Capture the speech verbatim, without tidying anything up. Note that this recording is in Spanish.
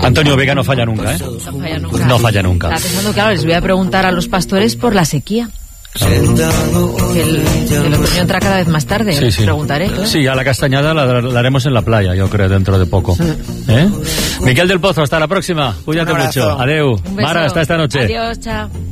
Antonio Vega no falla nunca, ¿eh? No falla nunca. No falla nunca. Estaba pensando, claro, les voy a preguntar a los pastores por la sequía. Claro. Que el, el otoño entra cada vez más tarde. Sí, sí. Preguntaré. Claro. Sí, a la castañada la, la haremos en la playa, yo creo, dentro de poco. ¿Eh? Miquel del Pozo, hasta la próxima. Cuídate mucho. Adeu. Un beso. Mara, hasta esta noche. Adiós, chao.